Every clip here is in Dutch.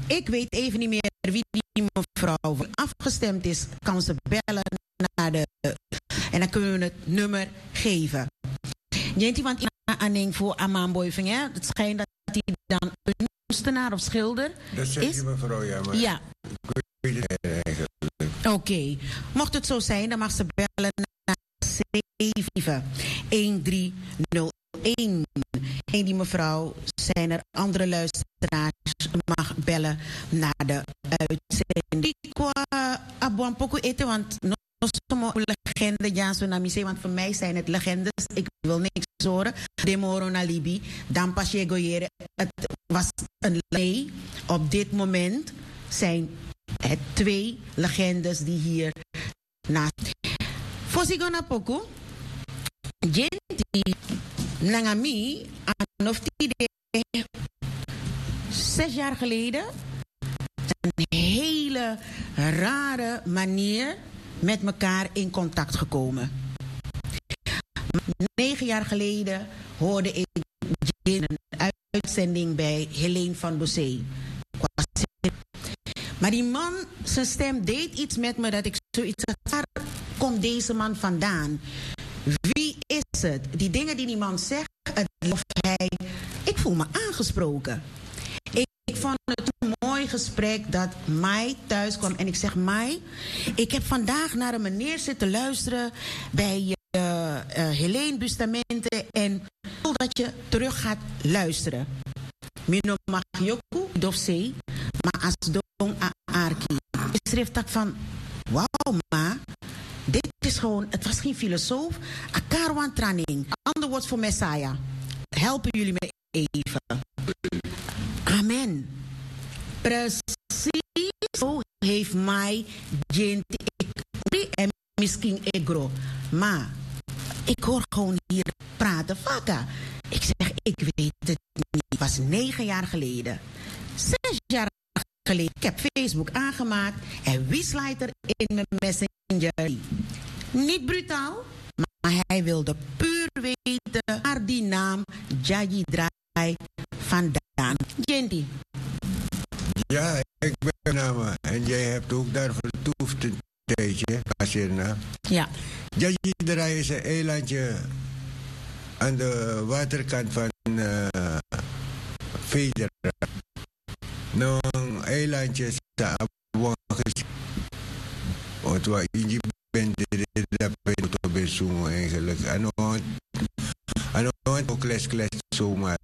Ik weet even niet meer wie die mevrouw afgestemd is. Kan ze bellen naar de... En dan kunnen we het nummer geven. Jenti, want aaning voor Amanboyving, hè? Het schijnt dat hij dan een kunstenaar of schilder dat zegt die mevrouw, ja. Maar ja. Ik weet het eigenlijk. Oké. Mocht het zo zijn, dan mag ze bellen naar 7301. En die mevrouw, zijn er andere luisteraars, mag bellen naar de uitzending. Qua abuan poku eten, want sommige legenden, ja, zo naar mij, want voor mij zijn het legendes. Ik wil niks horen. Demoro na Libi, dan pas je goyeren. Het was een nee. Op dit moment zijn het 2 legendes die hier naast. Fosigona poku, Jenti, Nangami, Anoftide, 6 jaar geleden, een hele rare manier met elkaar in contact gekomen. 9 jaar geleden hoorde ik een uitzending bij Helene van Bossé. Maar die man, zijn stem deed iets met me dat ik zoiets had. Waar komt deze man vandaan? Wie is het? Die dingen die die man zegt, of hij... Ik voel me aangesproken. Ik vond het een mooi gesprek dat Mai thuis kwam. En ik zeg, Mai, ik heb vandaag naar een meneer zitten luisteren bij Helene Bustamante. En ik wil dat je terug gaat luisteren. Mino mag joku dofse, maar als dong a arki. Ik schreef dat van, wauw ma, dit is gewoon, het was geen filosoof. Akarwan training, ander woord voor Messiah. Helpen jullie me even. Amen. Precies zo heeft mij Jenti en misschien Egro. Maar ik hoor gewoon hier praten. Vaka. Ik zeg, ik weet het niet. Het was 9 jaar geleden. 6 jaar geleden. Ik heb Facebook aangemaakt. En wie slijt er in mijn messenger? Niet brutaal. Maar hij wilde puur weten waar die naam Jaji Draai vandaan. Jenti. Ja, ik ben naam. En jij hebt ook daar vertoefd een tijdje, Kasirna. Ja. Jaji Draai is een eilandje aan de waterkant van Vedera. Nou, een eilandje sa Abuangis. Want waar je bent, dat ben je bezoeken eigenlijk. En ook les zomaar.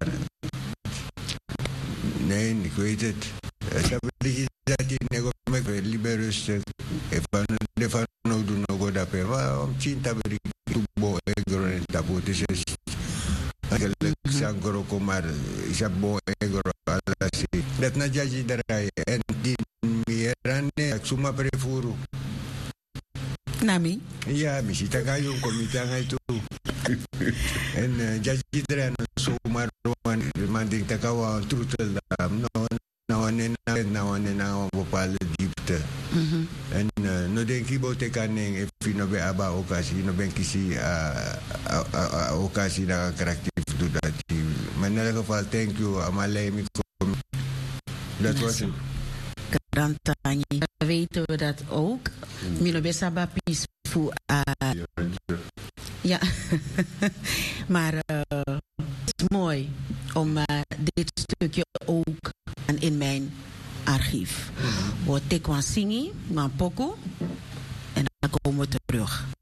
Nee, ik weet het. Dat je negomek liever rustig. De van nou doen nog dat pe. Waarom chinta beri tubo egro en tapu het is eigenlijk sangro maar is een bo egro alasi. Dat na jaji darai en die mierane suma prefuru. Nami? Ja, misschien dat ga je ook comité aan het doen. En jaji darai suma man ding takawa trutel dam nou en een bepaalde diepte. En no denk ik dat ik aan if je no be aba occasie no ben kisi occasie dat karakter doet dat. Maar in elk geval thank you amalei mi kom. Dat was het. Karantani weten we dat ook. Mino be saba peaceful. Ja. Maar het is mooi om dit stukje ook in mijn archief. Wat ik was zingen, maar poco. En dan komen we terug.